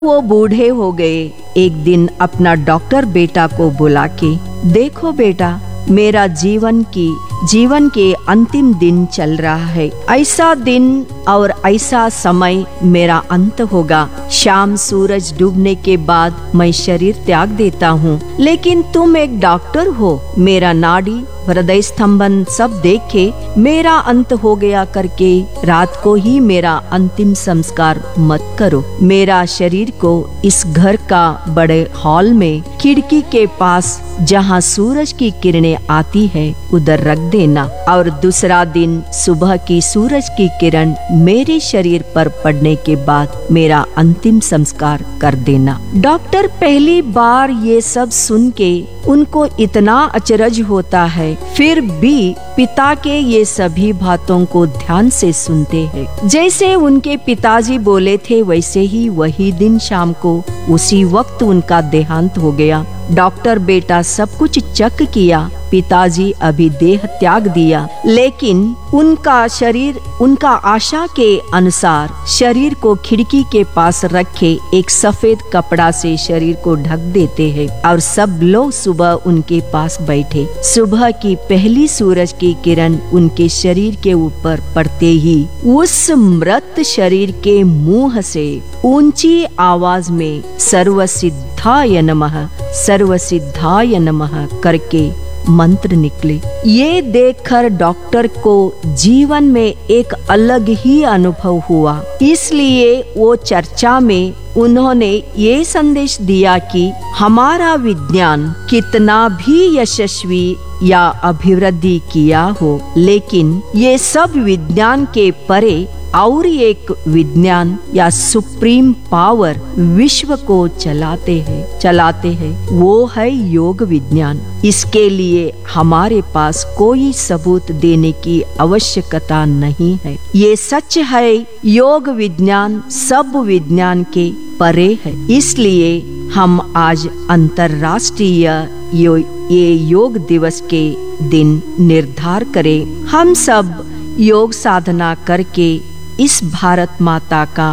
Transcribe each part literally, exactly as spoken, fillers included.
वो बूढ़े हो गए। एक दिन अपना डॉक्टर बेटा को बुला के, देखो बेटा, मेरा जीवन की जीवन के अंतिम दिन चल रहा है। ऐसा दिन और ऐसा समय मेरा अंत होगा। शाम सूरज डूबने के बाद मैं शरीर त्याग देता हूँ। लेकिन तुम एक डॉक्टर हो, मेरा नाड़ी हृदय स्तंभन सब देख के मेरा अंत हो गया करके रात को ही मेरा अंतिम संस्कार मत करो। मेरा शरीर को इस घर का बड़े हॉल में खिड़की के पास जहाँ सूरज की किरणें आती है उधर रख देना, और दूसरा दिन सुबह की सूरज की किरण मेरे शरीर पर पड़ने के बाद मेरा अंतिम संस्कार कर देना। डॉक्टर पहली बार ये सब सुन के उनको इतना अचरज होता है, फिर भी पिता के ये सभी बातों को ध्यान से सुनते हैं। जैसे उनके पिताजी बोले थे वैसे ही वही दिन शाम को उसी वक्त उनका देहांत हो गया। डॉक्टर बेटा सब कुछ चेक किया, पिताजी अभी देह त्याग दिया, लेकिन उनका शरीर उनका आशा के अनुसार शरीर को खिड़की के पास रखे एक सफेद कपड़ा से शरीर को ढक देते हैं और सब लोग सुबह उनके पास बैठे। सुबह की पहली सूरज की किरण उनके शरीर के ऊपर पड़ते ही उस मृत शरीर के मुंह से ऊंची आवाज में सर्वसिद्धाय नमः सर्वसिद्धाय नमः करके मंत्र निकले। ये देखकर डॉक्टर को जीवन में एक अलग ही अनुभव हुआ। इसलिए वो चर्चा में उन्होंने ये संदेश दिया कि हमारा विज्ञान कितना भी यशस्वी या अभिवृद्धि किया हो, लेकिन ये सब विज्ञान के परे और एक विज्ञान या सुप्रीम पावर विश्व को चलाते हैं चलाते हैं वो है योग विज्ञान। इसके लिए हमारे पास कोई सबूत देने की आवश्यकता नहीं है। ये सच है, योग विज्ञान सब विज्ञान के परे है। इसलिए हम आज अंतर्राष्ट्रीय यो, ये योग दिवस के दिन निर्धार करें। हम सब योग साधना करके इस भारत माता का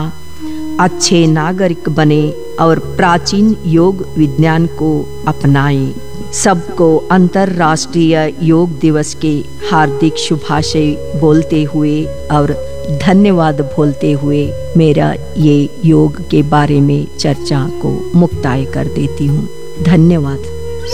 अच्छे नागरिक बने और प्राचीन योग विज्ञान को अपनाएं। सबको अंतर्राष्ट्रीय योग दिवस के हार्दिक शुभाशय बोलते हुए और धन्यवाद बोलते हुए मेरा ये योग के बारे में चर्चा को मुक्ताय कर देती हूँ। धन्यवाद।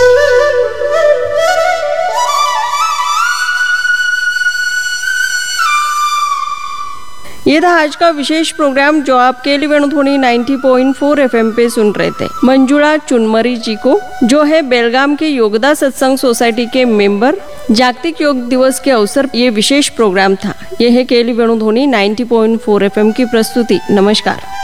ये था आज का विशेष प्रोग्राम जो आप केली वेणुध्वनि नब्बे पॉइंट चार एफएम पे सुन रहे थे। मंजुळा चुनमरी जी को, जो है बेलगाम के योगदा सत्संग सोसाइटी के मेंबर, जागतिक योग दिवस के अवसर ये विशेष प्रोग्राम था। यह है केली वेणुध्वनि नब्बे पॉइंट चार एफएम की प्रस्तुति। नमस्कार।